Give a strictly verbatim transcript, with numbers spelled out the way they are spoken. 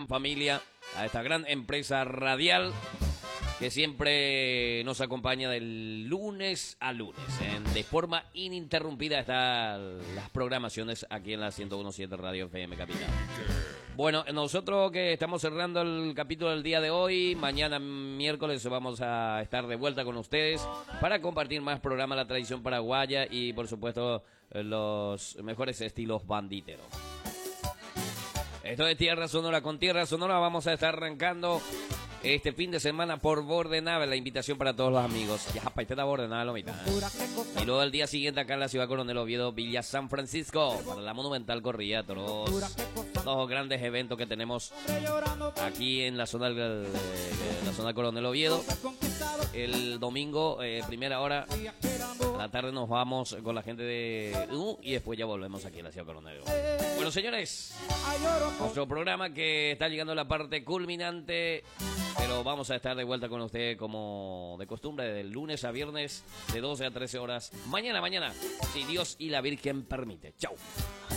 gran familia, a esta gran empresa radial que siempre nos acompaña del lunes a lunes. En, de forma ininterrumpida están las programaciones aquí en la ciento uno punto siete Radio F M Capital. Bueno, nosotros que estamos cerrando el capítulo del día de hoy, mañana miércoles vamos a estar de vuelta con ustedes para compartir más programas de la tradición paraguaya y por supuesto los mejores estilos banditeros. Esto es Tierra Sonora. Con Tierra Sonora vamos a estar arrancando este fin de semana por Bordenave, la invitación para todos los amigos. Ya, para esta Bordenave lo mitad. ¿eh? Y luego el día siguiente acá en la ciudad Coronel Oviedo, Villa San Francisco, para la monumental corrida de toros. Dos grandes eventos que tenemos aquí en la zona de, de, de la zona Coronel Oviedo. El domingo, eh, primera hora, a la tarde nos vamos con la gente de U y después ya volvemos aquí en la ciudad Coronel. Bueno, señores, nuestro programa que está llegando a la parte culminante, pero vamos a estar de vuelta con usted como de costumbre, de lunes a viernes, de doce a trece horas. Mañana, mañana, si Dios y la Virgen permite. Chau.